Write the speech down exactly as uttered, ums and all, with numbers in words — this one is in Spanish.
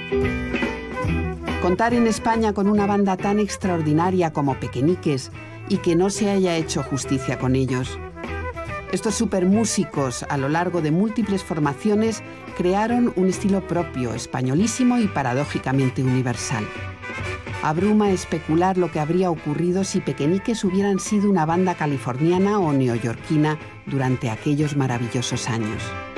Contar en España con una banda tan extraordinaria como Pequeñiques y que no se haya hecho justicia con ellos. Estos supermúsicos, a lo largo de múltiples formaciones, crearon un estilo propio, españolísimo y paradójicamente universal. Abruma especular lo que habría ocurrido si Pequeñiques hubieran sido una banda californiana o neoyorquina durante aquellos maravillosos años.